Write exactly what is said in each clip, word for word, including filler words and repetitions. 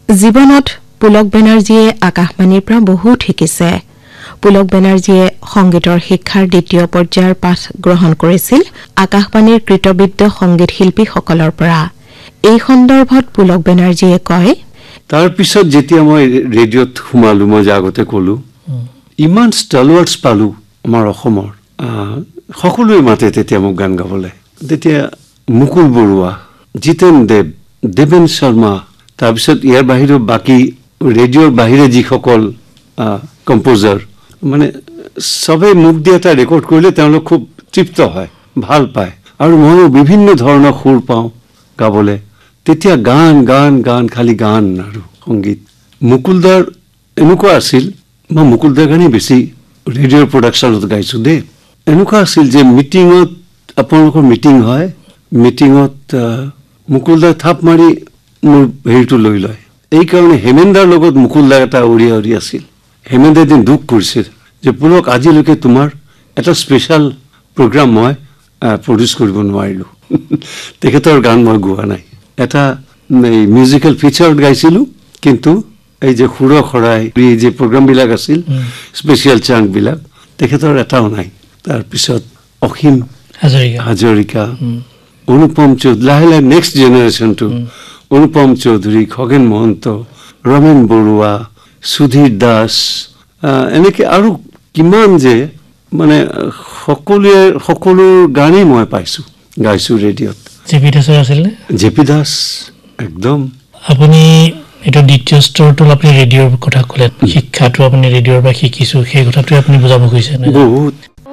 জীৱনত পুলক বেনাৰ্জীয়ে আকাশবাণীৰ পৰা বহুত শিকিছে। পুলক বেনাৰ্জীয়ে সংগীতৰ শিক্ষাৰ দ্বিতীয় পৰ্যায়ৰ পাঠ গ্ৰহণ কৰিছিল আকাশবাণীৰ কৃতবিদ্য সংগীত শিল্পীসকলৰ পৰা। এই সন্দৰ্ভত পুলক বেনাৰ্জীয়ে কয়, তাৰ পিছত যেতিয়া মই ৰেডিঅ'ত সোমালো, মই যে আগতে ক'লো, ইমান ষ্টালৱাৰ্ডছ পালো আমাৰ অসমৰ। সকলোৱে মাতে তেতিয়া মোক গান গাবলৈ। তেতিয়া মুকুল বৰুৱা, জিতেন দেৱ, দেৱেন শৰ্মা, তাৰপিছত ইয়াৰ বাহিৰেও বাকী ৰেডিঅ'ৰ বাহিৰে যিসকল কম্প'জাৰ, মানে চবেই মোক দি এটা ৰেকৰ্ড কৰিলে তেওঁলোক খুব তৃপ্ত হয়, ভাল পায়। আৰু ময়ো বিভিন্ন ধৰণৰ সুৰ পাওঁ গাবলৈ। তেতিয়া গান গান গান খালি গান আৰু সংগীত। মুকুলদাৰ এনেকুৱা আছিল, মই মুকুলদাৰ গানেই বেছি ৰেডিঅ'ৰ প্ৰডাকশ্যনত গাইছোঁ দেই। এনেকুৱা আছিল যে মিটিঙত, আপোনালোকৰ মিটিং হয়, মিটিঙত মুকুলদাৰ থাপ মাৰি মোৰ হেৰিটো লৈ লয়। এইকাৰণে হেমেন্দাৰ লগত মুকুলদাৰ এটা উৰিয়া উৰি আছিল। হেমেন্দাই এদিন দুখ কৰিছিল যে পুলক আজিলৈকে তোমাৰ এটা স্পেচিয়েল প্ৰগ্ৰাম মই প্ৰডিউচ কৰিব নোৱাৰিলোঁ। তেখেতৰ গান মই গোৱা নাই। এটা এই মিউজিকেল ফিচাৰত গাইছিলোঁ, কিন্তু এই যে সুৰ খৰাই এই যে প্ৰগ্ৰামবিলাক আছিল স্পেচিয়েল চাংকবিলাক, তেখেতৰ এটাও নাই। তাৰপিছত অসীম হাজৰিকা হাজৰিকা অনুপম চৌধুৰী, লাহে লাহে নেক্সট জেনেৰেশ্যনটো অনুপম চৌধুৰী, খগেন মহন্ত, ৰমেন বৰুৱা, সুধীৰ দাস, এনেকৈ আৰু কিমান যে মানে সকলোৱে সকলো গানেই মই পাইছোঁ, গাইছোঁ ৰেডিঅ'ত। জে পি দাসৰ আছিলনে? জে পি দাস একদম। আপুনি এইটো দ্বিতীয় স্তৰটো আপুনি ৰেডিঅ'ৰ কথা ক'লে, শিক্ষাটো আপুনি ৰেডিঅ'ৰ পৰা শিকিছোঁ, সেই কথাটোৱে আপুনি বুজাব খুজিছে নে? বহুত।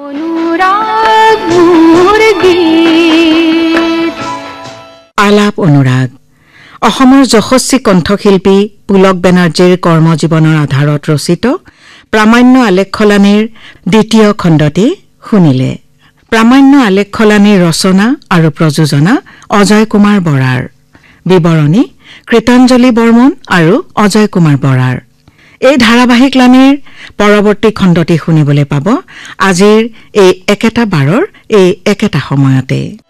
আলাপ অনুৰাগ। অসমৰ যশস্বী কণ্ঠশিল্পী পুলক বেনাৰ্জীৰ কৰ্মজীৱনৰ আধাৰত ৰচিত প্ৰামাণ্য আলেখ্যলানীৰ দ্বিতীয় খণ্ডটি শুনিলে। প্ৰামাণ্য আলেখ্যলানীৰ ৰচনা আৰু প্ৰযোজনা অজয় কুমাৰ বৰাৰ। বিৱৰণী কৃতাঞ্জলি বৰ্মন আৰু অজয় কুমাৰ বৰাৰ। এই ধাৰাবাহিক লানিৰ পৰৱৰ্তী খণ্ডটি শুনিবলৈ পাব আজিৰ এই একেটা বাৰৰ এই একেটা সময়তে।